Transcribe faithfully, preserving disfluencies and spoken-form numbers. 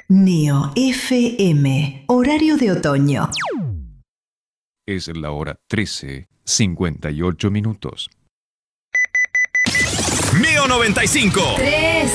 Neo F M, horario de otoño. Es la hora trece, cincuenta y ocho minutos. Neo noventa y cinco. Tres.